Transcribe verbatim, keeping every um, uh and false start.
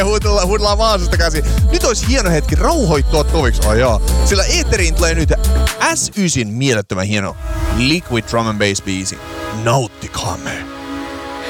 huudellaan, huudellaan maasasta käsin. Nyt olisi hieno hetki rauhoittua toviksi. Oh, joo. Sillä eetteriin tulee nyt S yhdeksän mielettömän hieno Liquid Drum and Bass biisi. Nauttikaamme.